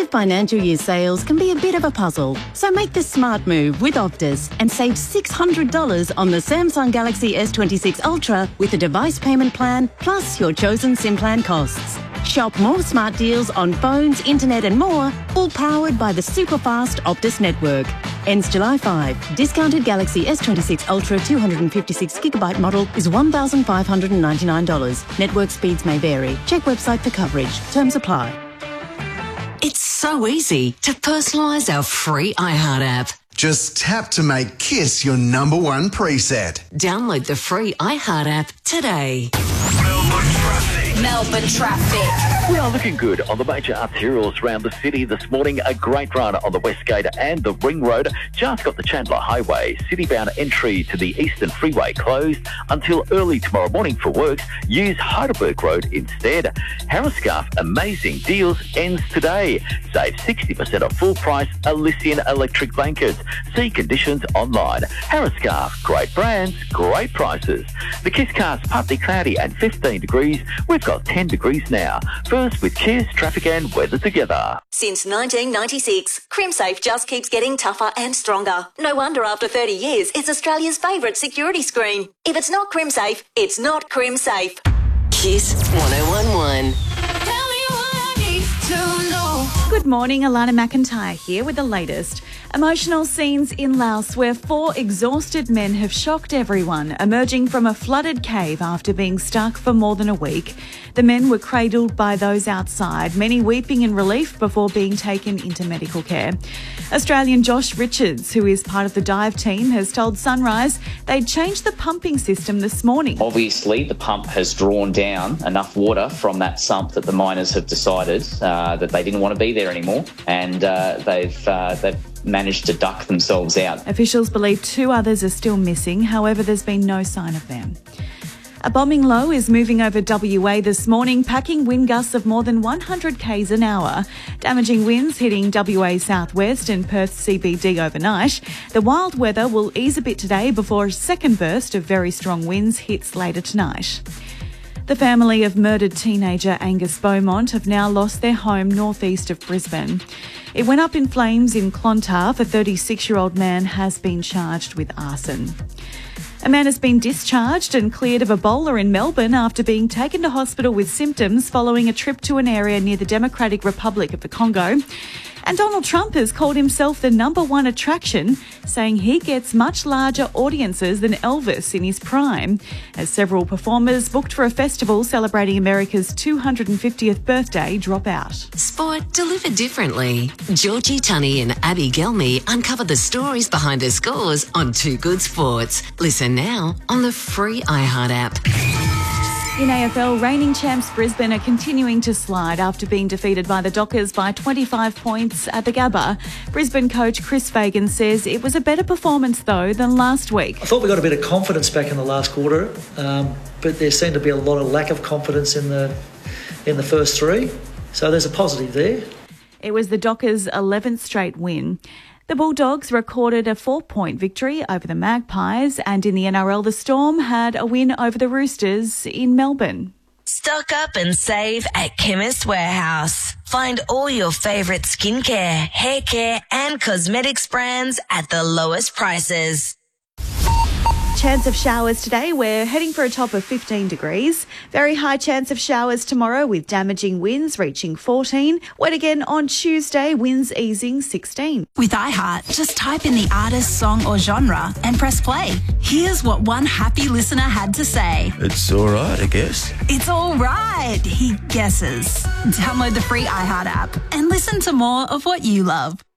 financial year sales can be a bit of a puzzle, so make the smart move with Optus and save $600 on the Samsung Galaxy S26 Ultra with a device payment plan plus your chosen SIM plan costs. Shop more smart deals on phones, internet and more, all powered by the super-fast Optus network. Ends July 5. Discounted Galaxy S26 Ultra 256GB model is $1,599. Network speeds may vary. Check website for coverage. Terms apply. It's so easy to personalise our free iHeart app. Just tap to make Kiss your number one preset. Download the free iHeart app today. Melbourne traffic. We are looking good on the major arterials around the city this morning. A great run on the West Gate and the Ring Road. Just got the Chandler Highway city-bound entry to the Eastern Freeway closed until early tomorrow morning for works. Use Heidelberg Road instead. Harriscarf amazing deals ends today. Save 60% off full price Elysian electric blankets. See conditions online. Harriscarf, great brands, great prices. The Kiss car's partly cloudy and 15 degrees. We've got 10 degrees now. First with Kiss, traffic and weather together. Since 1996, CrimSafe just keeps getting tougher and stronger. No wonder after 30 years, it's Australia's favourite security screen. If it's not CrimSafe, it's not CrimSafe. Kiss 1011. Good morning, Alana McIntyre here with the latest. Emotional scenes in Laos where 4 exhausted men have shocked everyone, emerging from a flooded cave after being stuck for more than a week. The men were cradled by those outside, many weeping in relief before being taken into medical care. Australian Josh Richards, who is part of the dive team, has told Sunrise they'd changed the pumping system this morning. Obviously, the pump has drawn down enough water from that sump that the miners have decided that they didn't want to be there anymore, and they've managed to duck themselves out. Officials believe 2 others are still missing, however there's been no sign of them. A bombing low is moving over WA this morning, packing wind gusts of more than 100 k's an hour. Damaging winds hitting WA southwest and Perth CBD overnight. The wild weather will ease a bit today before a second burst of very strong winds hits later tonight. The family of murdered teenager Angus Beaumont have now lost their home northeast of Brisbane. It went up in flames in Clontarf. A 36-year-old man has been charged with arson. A man has been discharged and cleared of Ebola in Melbourne after being taken to hospital with symptoms following a trip to an area near the Democratic Republic of the Congo. And Donald Trump has called himself the #1 attraction, saying he gets much larger audiences than Elvis in his prime, as several performers booked for a festival celebrating America's 250th birthday drop out. Sport delivered differently. Georgie Tunney and Abby Gelmy uncover the stories behind the scores on Too Good Sports. Listen now on the free iHeart app. In AFL, reigning champs Brisbane are continuing to slide after being defeated by the Dockers by 25 points at the Gabba. Brisbane coach Chris Fagan says it was a better performance, though, than last week. I thought we got a bit of confidence back in the last quarter, but there seemed to be a lot of lack of confidence in the first 3. So there's a positive there. It was the Dockers' 11th straight win. The Bulldogs recorded a 4-point victory over the Magpies, and in the NRL, the Storm had a win over the Roosters in Melbourne. Stock up and save at Chemist Warehouse. Find all your favourite skincare, hair care and cosmetics brands at the lowest prices. Chance of showers today. We're heading for a top of 15 degrees. Very high chance of showers tomorrow with damaging winds reaching 14. Wet again on Tuesday, winds easing 16. With iHeart, just type in the artist, song or genre and press play. Here's what one happy listener had to say. It's all right, I guess. It's all right, he guesses. Download the free iHeart app and listen to more of what you love.